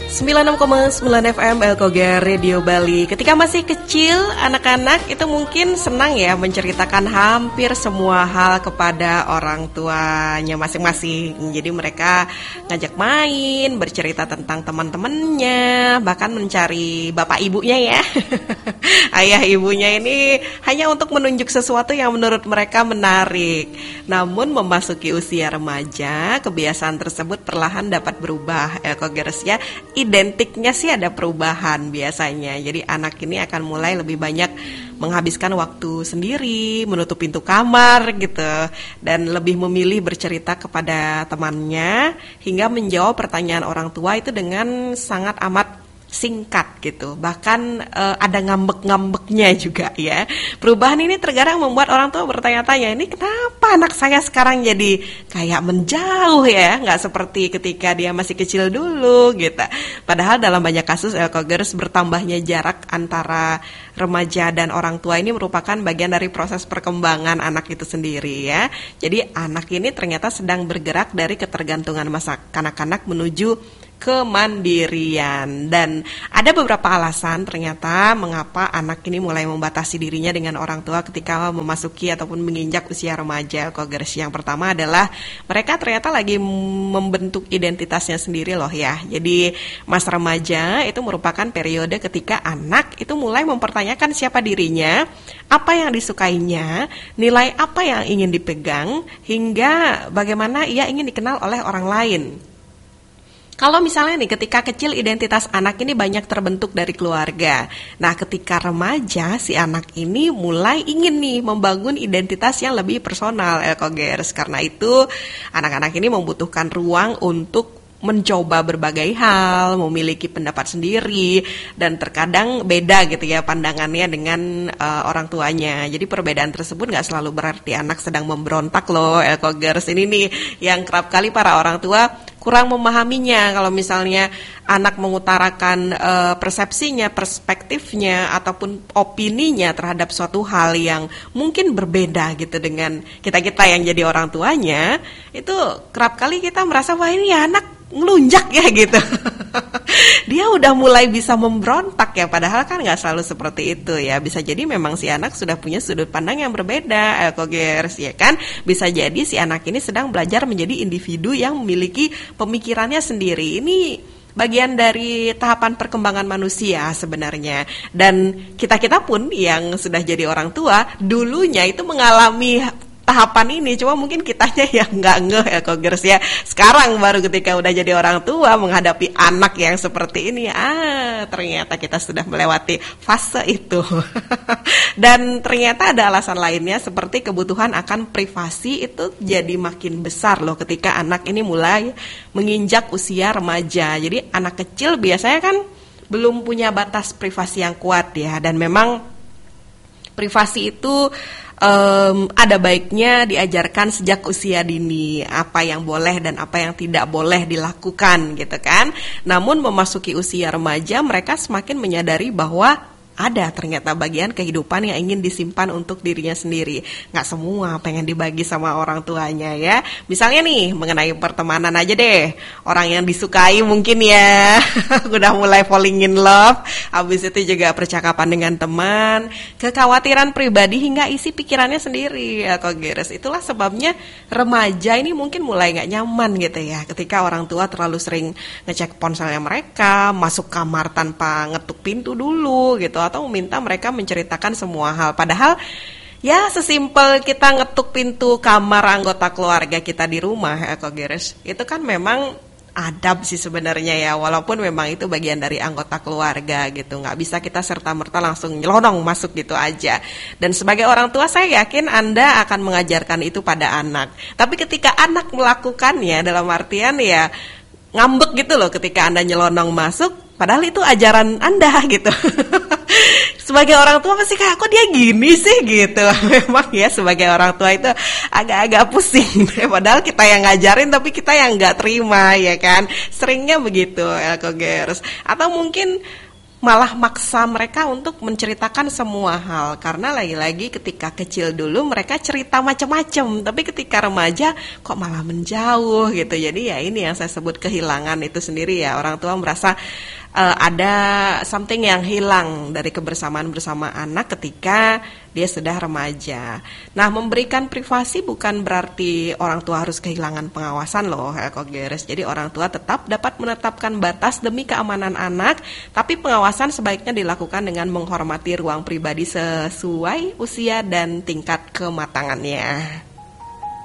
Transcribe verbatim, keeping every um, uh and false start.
sembilan puluh enam koma sembilan F M Elkoga Radio Bali. Ketika masih kecil, anak-anak itu mungkin senang ya menceritakan hampir semua hal kepada orang tuanya masing-masing. Jadi mereka ngajak main, bercerita tentang teman-temannya, bahkan mencari bapak ibunya ya. Ayah ibunya ini hanya untuk menunjuk sesuatu yang menurut mereka menarik. Namun memasuki usia remaja, kebiasaan tersebut perlahan dapat berubah. Elkogers ya, identiknya sih ada perubahan biasanya. Jadi anak ini akan mulai lebih banyak menghabiskan waktu sendiri, menutup pintu kamar gitu, dan lebih memilih bercerita kepada temannya hingga menjawab pertanyaan orang tua itu dengan sangat amat singkat gitu. Bahkan uh, ada ngambek-ngambeknya juga ya. Perubahan ini terkadang membuat orang tua bertanya-tanya, ini kenapa anak saya sekarang jadi kayak menjauh ya, nggak seperti ketika dia masih kecil dulu gitu. Padahal dalam banyak kasus Elkogers, bertambahnya jarak antara remaja dan orang tua ini merupakan bagian dari proses perkembangan anak itu sendiri ya. Jadi anak ini ternyata sedang bergerak dari ketergantungan masa kanak-kanak menuju kemandirian. Dan ada beberapa alasan ternyata mengapa anak ini mulai membatasi dirinya dengan orang tua ketika memasuki ataupun menginjak usia remaja. Elkogers, yang pertama adalah mereka ternyata lagi membentuk identitasnya sendiri loh ya. Jadi masa remaja itu merupakan periode ketika anak itu mulai mempertanyakan siapa dirinya, apa yang disukainya, nilai apa yang ingin dipegang, hingga bagaimana ia ingin dikenal oleh orang lain. Kalau misalnya nih ketika kecil identitas anak ini banyak terbentuk dari keluarga. Nah ketika remaja si anak ini mulai ingin nih membangun identitas yang lebih personal Elkogers. Karena itu anak-anak ini membutuhkan ruang untuk mencoba berbagai hal, memiliki pendapat sendiri, dan terkadang beda gitu ya pandangannya dengan uh, orang tuanya. Jadi perbedaan tersebut gak selalu berarti anak sedang memberontak loh Elkogers. Ini nih yang kerap kali para orang tua kurang memahaminya. Kalau misalnya anak mengutarakan uh, persepsinya, perspektifnya, ataupun opininya terhadap suatu hal yang mungkin berbeda gitu dengan kita-kita yang jadi orang tuanya, itu kerap kali kita merasa wah ini ya anak ngelunjak ya gitu. Dia udah mulai bisa memberontak ya, padahal kan gak selalu seperti itu ya. Bisa jadi memang si anak sudah punya sudut pandang yang berbeda Elkogers ya kan. Bisa jadi si anak ini sedang belajar menjadi individu yang memiliki pemikirannya sendiri. Ini bagian dari tahapan perkembangan manusia sebenarnya. Dan kita-kita pun yang sudah jadi orang tua dulunya itu mengalami tahapan ini, cuma mungkin kitanya yang nggak ngeh Elkogers ya. Sekarang baru ketika udah jadi orang tua menghadapi anak yang seperti ini, ah ternyata kita sudah melewati fase itu. Dan ternyata ada alasan lainnya seperti kebutuhan akan privasi itu jadi makin besar loh ketika anak ini mulai menginjak usia remaja. Jadi anak kecil biasanya kan belum punya batas privasi yang kuat ya, dan memang privasi itu Um, ada baiknya diajarkan sejak usia dini apa yang boleh dan apa yang tidak boleh dilakukan gitu kan. Namun memasuki usia remaja mereka semakin menyadari bahwa ada ternyata bagian kehidupan yang ingin disimpan untuk dirinya sendiri. Gak semua pengen dibagi sama orang tuanya ya. Misalnya nih mengenai pertemanan aja deh. Orang yang disukai mungkin ya udah mulai falling in love. Habis itu juga percakapan dengan teman, kekhawatiran pribadi hingga isi pikirannya sendiri Elkogers. Itulah sebabnya remaja ini mungkin mulai gak nyaman gitu ya ketika orang tua terlalu sering ngecek ponselnya mereka, masuk kamar tanpa ngetuk pintu dulu gitu, atau meminta mereka menceritakan semua hal. Padahal ya sesimpel kita ngetuk pintu kamar anggota keluarga kita di rumah Elkogers, itu kan memang adab sih sebenarnya ya, walaupun memang itu bagian dari anggota keluarga gitu, nggak bisa kita serta-merta langsung nyelonong masuk gitu aja. Dan sebagai orang tua saya yakin Anda akan mengajarkan itu pada anak. Tapi ketika anak melakukannya dalam artian ya ngambek gitu loh ketika Anda nyelonong masuk, padahal itu ajaran Anda gitu. Sebagai orang tua pasti kayak kok dia gini sih gitu. Memang ya sebagai orang tua itu agak-agak pusing. Padahal kita yang ngajarin tapi kita yang nggak terima ya kan. Seringnya begitu Elkogers. Atau mungkin malah maksa mereka untuk menceritakan semua hal. Karena lagi-lagi ketika kecil dulu mereka cerita macam-macam, tapi ketika remaja kok malah menjauh gitu. Jadi ya ini yang saya sebut kehilangan itu sendiri ya. Orang tua merasa uh, ada something yang hilang dari kebersamaan bersama anak ketika dia sudah remaja. Nah, memberikan privasi bukan berarti orang tua harus kehilangan pengawasan loh, Eko Geres. Jadi orang tua tetap dapat menetapkan batas demi keamanan anak, tapi pengawasan sebaiknya dilakukan dengan menghormati ruang pribadi sesuai usia dan tingkat kematangannya.